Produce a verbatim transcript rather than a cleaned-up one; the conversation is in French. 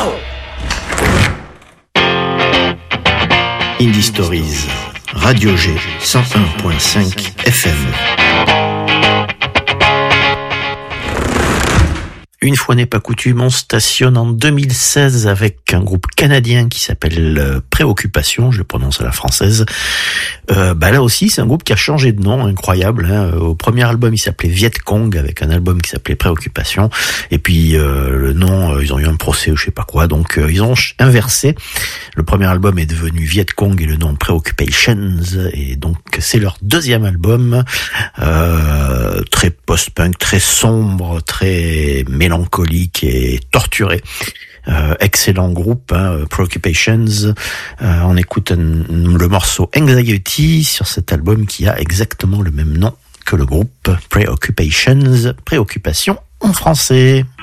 Indie Stories, Radio G, cent un virgule cinq F M. Une fois n'est pas coutume, on stationne en deux mille seize avec un groupe canadien qui s'appelle Préoccupation, je le prononce à la française. Euh, bah là aussi, c'est un groupe qui a changé de nom, incroyable. Hein. Au premier album, il s'appelait Viet Cong, avec un album qui s'appelait Préoccupation. Et puis euh, le nom, euh, ils ont eu un procès ou je sais pas quoi, donc euh, ils ont inversé. Le premier album est devenu Viet Cong et le nom Preoccupations. Et donc c'est leur deuxième album, euh, très post-punk, très sombre, très mélancolique et torturé. Euh, excellent groupe, hein, Preoccupations. Euh, on écoute un, le morceau Anxiety sur cet album qui a exactement le même nom que le groupe, Preoccupations, Préoccupation en français.